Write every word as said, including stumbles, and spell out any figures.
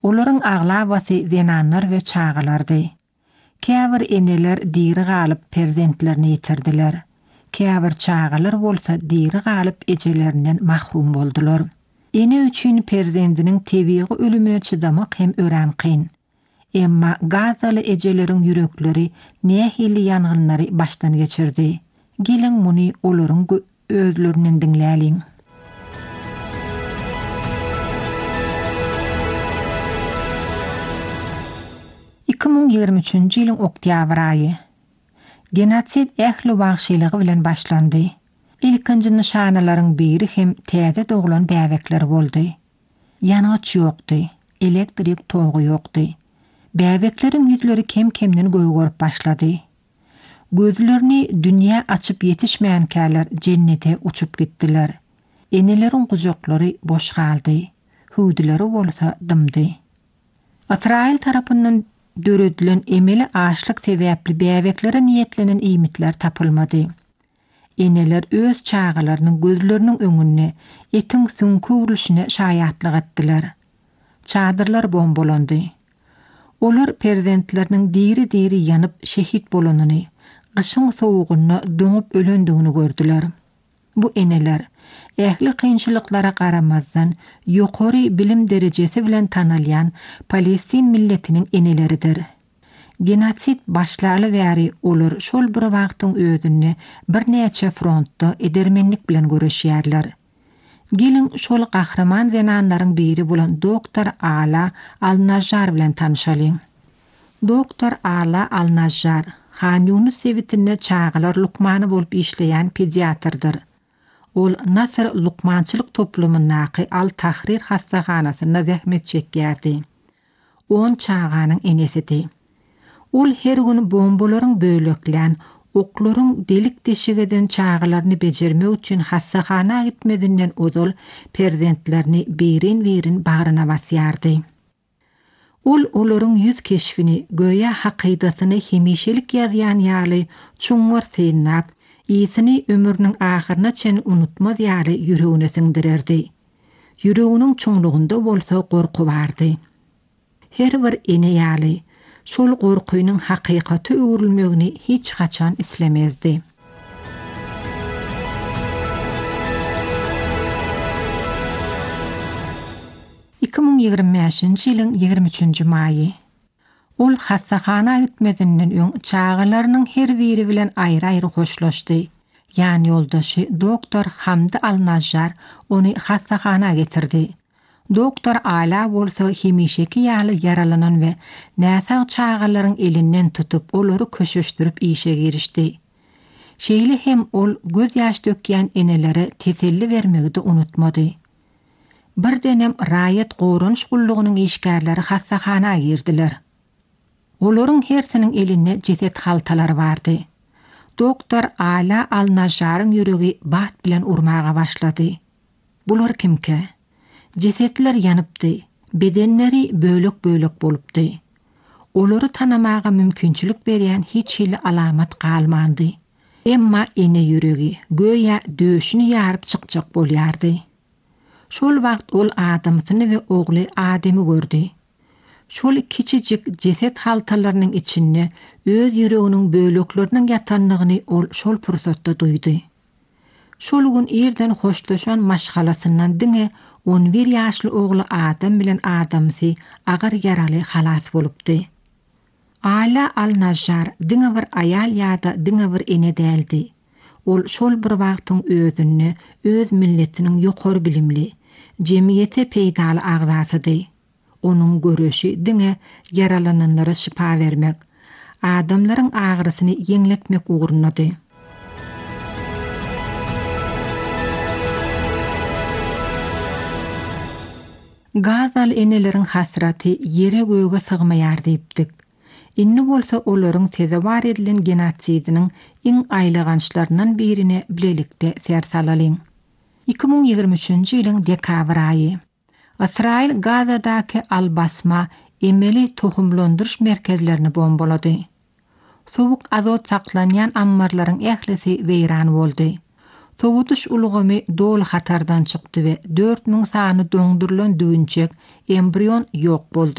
Olaryň aglabasy zenanlar we çağalardy. Käbir eneler diri galyp perzentlerini yitirdiler. Käbir çağalar bolsa diri galyp ejelerinden mahrum boldular. Ene üçin perzendiniň tebii ölümüne çydamak hem ören kyn. Emma Gazaly ejeleriň yürekleri nähili ýangynlary başdan geçirdi. Gelin muny olaryň özlerinden diňläliň. iki ming ýigirme üçinji ýylyň oktýabr aýy. Genotsid ähli wagşylygy bilen başlandy. İlkinji nişanalaryň biri hem täze doglan bäbekler boldy. Ýanaç ýokdy, elektrik togy ýokdy. Bäbekleriň ýüzleri kem-kemden göýgörüp başlady. Gözlerini dünýä açyp ýetişmeýän käler jennete uçup gitdiler. Eneleriň gujaklary boş galdy. Hüwdileri bolsa dymdy. Israil tarapyndan döredilen emeli açlyk sebäpli bäbeklere niýetlenen iýmitler tapylmady. Eneler öz çağalarynyň gözleriniň öňünde etiň süňkü urulşyna şaýatlyk etdiler. Çadyrlar bombolandy. Olar perzentleriniň diri-diri ýanyp şehit bolanyny, gyşyň soğugyny doňup ölendigini gördüler. Bu eneler ähli kynçylyklara garamazdan ýokary bilim derejesi bilen tanalýan Palestin milletiniň eneleridir. Genotsid başlaly bäri olar şol bir wagtyň özünde bir näçe frontda edermenlik bilen göreşýärler. Gelin şol gahraman zenanlaryň biri bolan doktor Ala Al-Najjar bilen tanışalyň. Doktor Ala Al-Najjar Han Yunus sebitinde çağalar lukmany bolup işleýän pediatrdyr. Ol Nasr Lukmançylyk toplumyndaky Al-Tahrir hastahanasyna zähmet çekýärdi. On çağanyň enesidi. Ol her gün bombalaryň böleklän, oklaryň delik deşigeden çağalaryny bejermek üçin hastahana gitmedinden ozal perzentlerini birin-birin bagyryna basýardy. Ol olaryň ýüz keşfini, göýe hakydasyny hemişelik ýazýan ýaly çuňgar synap, ýetini ömrüniň ahyryna çen unutmaz ýaly ýüregine siňdirerdi. Ýüreginiň çoňlugynda bolsa gorky bardy. Her bir ene ýaly şol gorkynyň hakykaty öwrülmegini hiç haçan islemezdi. iki ming ýigirme beşinji ýylyň ýigirme üçinji maýy. Ol hastahana gitmedinden öň çağalarynyň her biri bilen aýry-aýry hoşlaşdy. Ýani ýoldaşy doktor Hamdy Al-Najjar ony hastahana getirdi. Doktor Ala bolsa hemişeki ýaly yaralanan we näsa çağalaryň elinden tutup olary köşeşdirip işe girişdi. Şeýle hem ol göz ýaş dökýän enelere teselli bermegdi unutmady. Bir denem raýat gorunç gullugynyň işgärleri hastahana girdiler. Olaryň hersiniň elinde jeset haltalary bardy. Doktor Ala Al-Najjaryň ýüregi bat bilen urmaga başlady. Bular kimke? Jesetler ýanypdy. Bedenleri bölek-bölek bolupdy. Olary tanamaga mümkinçilik berýän hiç hili alamat galmandy. Emma ene ýüregi göýe döşüni ýaryp çykjak bolýardy. Şol wagt ol adamsyny we ogly adamy gördi. Şol kiçijik jeset haltalarynyň içinde öz ýüreginiň bölekleriniň ýatanlygyny ol şol pursatda duydy. Şol gün ýerden hoşlaşan maşgalasyndan diňe on bir ýaşly ogly adam bilen adamsy agar ýaraly halas bolupdy. Ala Al-Najjar diňe bir aýal ýa-da diňe bir ene däldi. Ol şol bir wagtyň özüni öz milletiniň ýokary bilimli, jemiyete peýdaly agzasydy. Onun görüşi diňe yaralananlara şifa vermek, adamlaryň agyrysyny ýeňletmek ugrunady. Gazaly eneleriň hasraty ýere göýge sygmaýar diýipdik. Inni bolsa olaryň sezebar edilen genotsidiniň iň aýlagançlaryndan birine bilelikde ser salalyň. iki ming ýigirme üçinji ýylyň dekabr aýy. Israil Gazadaky Al-Basma emeli tohumlandyryş merkezlerini bombalady. Sowuk azot saklanýan ammarlaryň ählisi weýran boldy. Sovutuş ulgamy dol hatardan çykdy we dört ming sany doňdurulan düýünçek embrion ýok boldy.